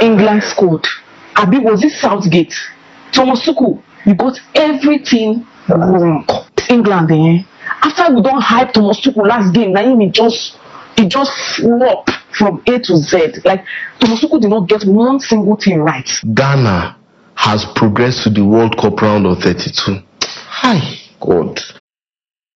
England scored. Abi, was it Southgate? Thomas Tuchel, you got everything wrong. England, after we don't hype Thomas Tuchel last game, now he just flop from A to Z. Like, Thomas Tuchel did not get one single thing right. Ghana has progressed to the World Cup round of 32. Hi, God.